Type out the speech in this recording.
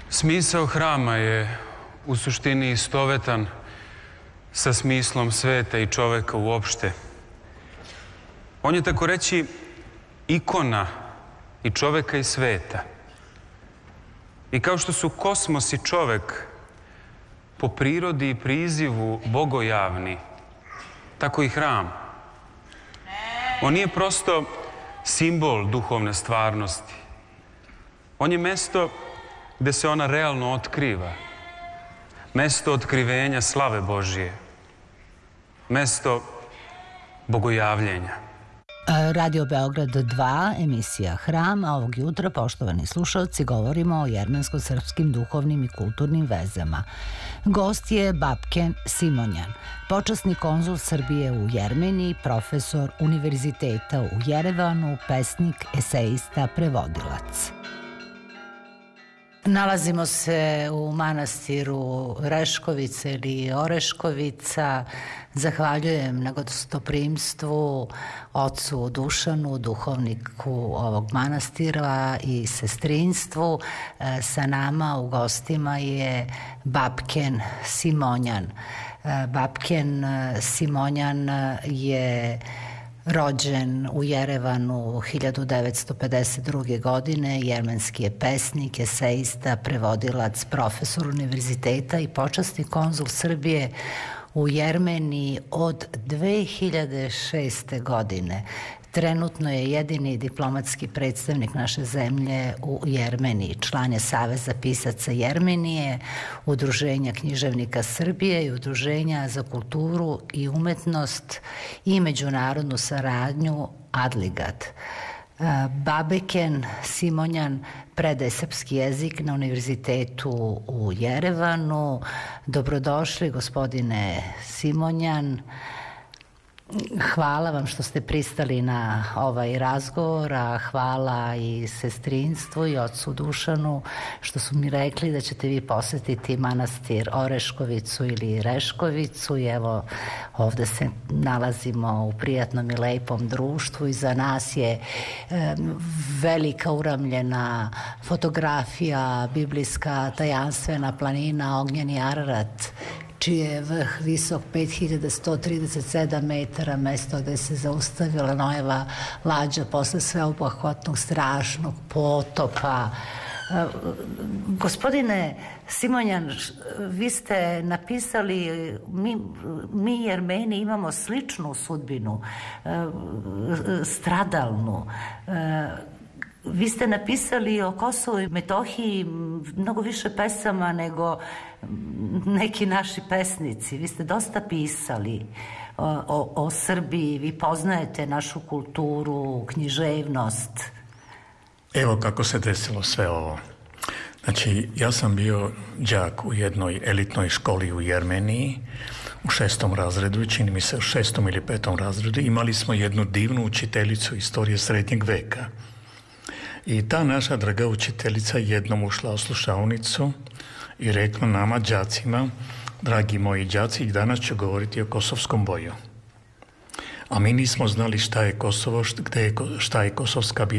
Smisao hrama je u suštini istovetan sa smislom sveta i čoveka uopšte. On je, tako reći, ikona i čoveka i sveta. I kao što su kosmos i čovek po prirodi i prizivu bogojavni, tako i hram. On nije prosto simbol duhovne stvarnosti. On je mesto gde se ona realno otkriva. Mesto otkrivenja slave Božije. Mesto bogojavljenja. Radio Beograd 2, emisija Hram, a ovog jutra, poštovani slušalci, govorimo o jermensko-srpskim duhovnim i kulturnim vezama. Gost je Babken Simonjan, počasni konzul Srbije u Jermeniji, profesor Univerziteta u Jerevanu, pesnik, eseista, prevodilac. Nalazimo se u manastiru Reškovica ili Oreškovica. Zahvaljujem na gostoprimstvu ocu Dušanu, duhovniku ovog manastira, i sestrinstvu. Sa nama u gostima je Babken Simonjan. Babken Simonjan je rođen u Jerevanu 1952. godine, jermenski je pesnik, eseista, prevodilac, profesor univerziteta i počasni konzul Srbije u Jermeniji od 2006. godine. Trenutno je jedini diplomatski predstavnik naše zemlje u Jermeniji. Član je Saveza pisaca Jermenije, Udruženja književnika Srbije i Udruženja za kulturu i umetnost i međunarodnu saradnju Adligat. Babeken Simonjan predaje srpski jezik na univerzitetu u Jerevanu. Dobrodošli, gospodine Simonjan. Hvala vam što ste pristali na ovaj razgovor, a hvala i sestrinstvu i ocu Dušanu što su mi rekli da ćete vi posetiti manastir Oreškovicu ili Reškovicu, i evo ovde se nalazimo u prijatnom i lepom društvu. Iza nas je velika uramljena fotografija, biblijska tajanstvena planina Ognjeni Ararat, čiji je vrh visok 5137 metara, mesto gde se zaustavila Noeva lađa posle sveobuhvatnog strašnog potopa. Gospodine Simonjan, vi ste napisali, mi Jermeni imamo sličnu sudbinu, stradalnu. Vi ste napisali o Kosovu i Metohiji mnogo više pesama nego neki naši pesnici. Vi ste dosta pisali o Srbiji, vi poznajete našu kulturu, književnost. Evo kako se desilo sve ovo. Znači, ja sam bio đak u jednoj elitnoj školi u Jermeniji, u 6. razredu, čini mi se u 6. ili 5. razredu. Imali smo jednu divnu učiteljicu istorije srednjeg veka. I ta naša draga učiteljica jednom ušla u slušaonicu i rekla nama, đacima: dragi moji đaci, danas ću govoriti o kosovskom boju. A mi nismo znali šta je Kosovo, šta je kosovska bitka.